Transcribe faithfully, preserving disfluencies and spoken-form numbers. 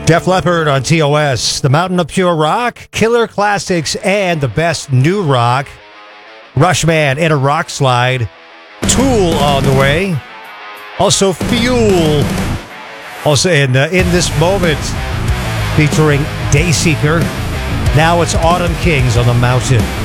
Def Leppard on T O S, the Mountain of Pure Rock, Killer Classics, and the best new rock. Rushman in a rock slide. Tool on the way. Also Fuel. Also in uh, in this moment, featuring Dayseeker. Now it's Autumn Kings on the Mountain.